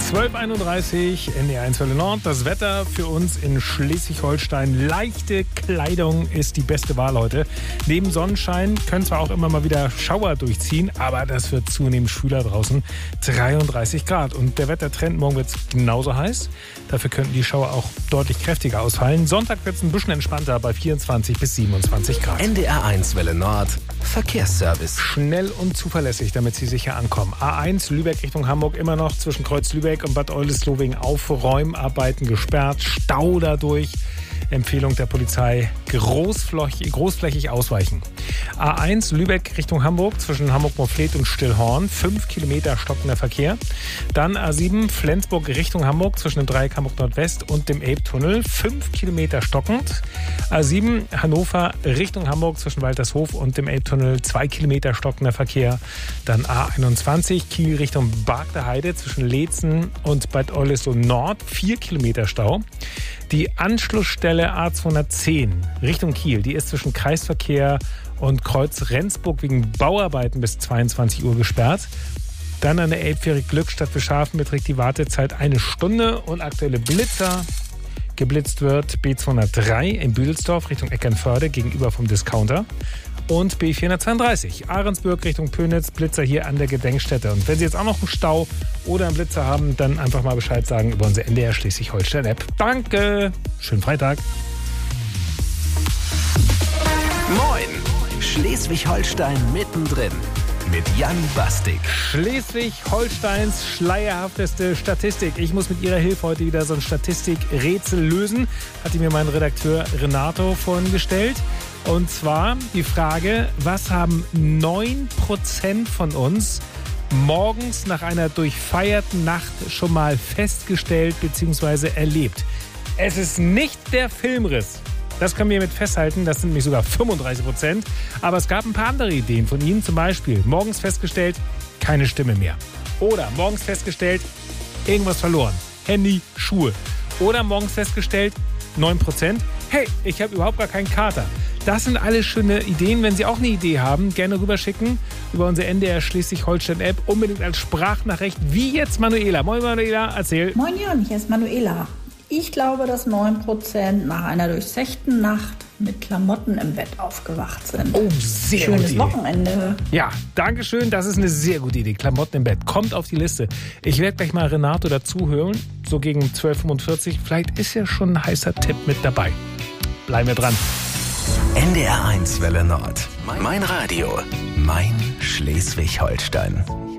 12:31 NDR1 Welle Nord. Das Wetter für uns in Schleswig-Holstein. Leichte Kleidung ist die beste Wahl heute. Neben Sonnenschein können zwar auch immer mal wieder Schauer durchziehen, aber das wird zunehmend schwüler draußen. 33 Grad. Und der Wettertrend, morgen wird es genauso heiß. Dafür könnten die Schauer auch deutlich kräftiger ausfallen. Sonntag wird es ein bisschen entspannter bei 24 bis 27 Grad. NDR1 Welle Nord. Verkehrsservice. Schnell und zuverlässig, damit Sie sicher ankommen. A1 Lübeck Richtung Hamburg immer noch zwischen Kreuz Lübeck und Bad Oldesloe wegen Aufräumarbeiten gesperrt. Stau dadurch. Empfehlung der Polizei, großflächig ausweichen. A1 Lübeck Richtung Hamburg zwischen Hamburg-Morfleet und Stillhorn. 5 Kilometer stockender Verkehr. Dann A7 Flensburg Richtung Hamburg zwischen dem Dreieck Hamburg Nordwest und dem Elbtunnel. 5 Kilometer stockend. A7 Hannover Richtung Hamburg zwischen Waltershof und dem Elbtunnel. 2 Kilometer stockender Verkehr. Dann A21 Kiel Richtung Bargteheide zwischen Leetzen und Bad Oldesloe Nord. 4 Kilometer Stau. Die Anschlussstelle A210 Richtung Kiel, die ist zwischen Kreisverkehr und Kreuz Rendsburg wegen Bauarbeiten bis 22 Uhr gesperrt. Dann an der Elbfähre Glückstadt Bischhafen beträgt die Wartezeit 1 Stunde und aktuelle Blitzer. Geblitzt wird B203 in Büdelsdorf Richtung Eckernförde gegenüber vom Discounter. Und B432 Ahrensburg Richtung Pönitz, Blitzer hier an der Gedenkstätte. Und wenn Sie jetzt auch noch einen Stau oder einen Blitzer haben, dann einfach mal Bescheid sagen über unsere NDR Schleswig-Holstein-App. Danke! Schönen Freitag! Moin! Schleswig-Holstein mittendrin. Mit Jan Bastik. Schleswig-Holsteins schleierhafteste Statistik. Ich muss mit Ihrer Hilfe heute wieder so ein Statistikrätsel lösen. Hatte mir mein Redakteur Renato vorhin gestellt. Und zwar die Frage, was haben 9% von uns morgens nach einer durchfeierten Nacht schon mal festgestellt bzw. erlebt? Es ist nicht der Filmriss. Das können wir mit festhalten, das sind nämlich sogar 35%. Aber es gab ein paar andere Ideen von Ihnen. Zum Beispiel morgens festgestellt, keine Stimme mehr. Oder morgens festgestellt, irgendwas verloren. Handy, Schuhe. Oder morgens festgestellt, 9%, hey, ich habe überhaupt gar keinen Kater. Das sind alles schöne Ideen. Wenn Sie auch eine Idee haben, gerne rüberschicken über unsere NDR Schleswig-Holstein-App. Unbedingt als Sprachnachricht, wie jetzt Manuela. Moin Manuela, erzähl. Moin Jan, hier ist Manuela. Ich glaube, dass 9% nach einer durchzechten Nacht mit Klamotten im Bett aufgewacht sind. Oh, sehr Schönes gute Idee. Wochenende. Ja, danke schön. Das ist eine sehr gute Idee. Klamotten im Bett. Kommt auf die Liste. Ich werde gleich mal Renato dazuhören. So gegen 12:45. Vielleicht ist ja schon ein heißer Tipp mit dabei. Bleiben wir dran. NDR1 Welle Nord. Mein Radio. Mein Schleswig-Holstein.